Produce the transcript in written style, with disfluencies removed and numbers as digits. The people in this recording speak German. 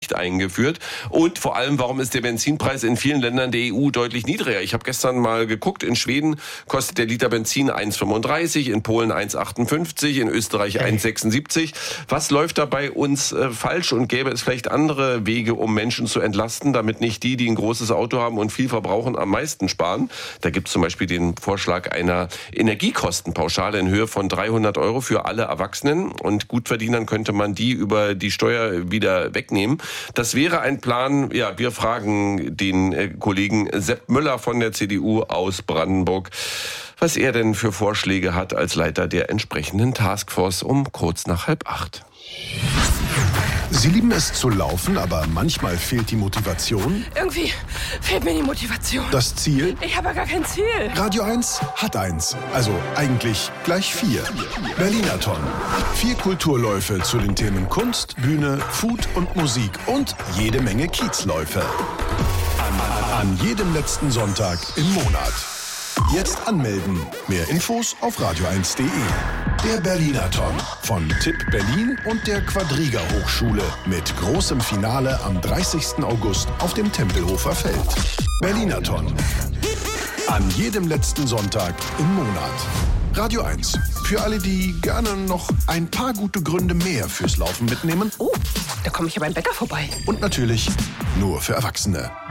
nicht eingeführt? Und vor allem, warum ist der Benzinpreis in vielen Ländern der EU deutlich niedriger? Ich habe gestern mal geguckt, in Schweden kostet der Liter Benzin 1,35, in Polen 1,58, in Österreich 1,76. Was läuft da bei uns falsch und gäbe es vielleicht andere Wege, um Menschen zu entlasten, damit nicht die ein großes Auto haben und viel verbrauchen, am meisten sparen? Da gibt es zum Beispiel den Vorschlag einer Energiekostenpauschale in Höhe von 300 € für alle Erwachsenen, und Gutverdienern könnte man die über die Steuer wieder wegnehmen. Das wäre ein Plan. Ja, wir fragen den Kollegen Sepp Müller von der CDU aus Brandenburg, was er denn für Vorschläge hat als Leiter der entsprechenden Taskforce um kurz nach 7:30. Sie lieben es zu laufen, aber manchmal fehlt die Motivation. Irgendwie fehlt mir die Motivation. Das Ziel? Ich habe gar kein Ziel. Radio 1 hat eins. Also eigentlich gleich 4. Berlinathon. 4 Kulturläufe zu den Themen Kunst, Bühne, Food und Musik und jede Menge Kiezläufe. An jedem letzten Sonntag im Monat. Jetzt anmelden. Mehr Infos auf radio1.de. Der Berlinathon von TIP Berlin und der Quadriga Hochschule mit großem Finale am 30. August auf dem Tempelhofer Feld. Berlinathon. An jedem letzten Sonntag im Monat. Radio 1. Für alle, die gerne noch ein paar gute Gründe mehr fürs Laufen mitnehmen. Oh, da komme ich ja beim Bäcker vorbei. Und natürlich nur für Erwachsene.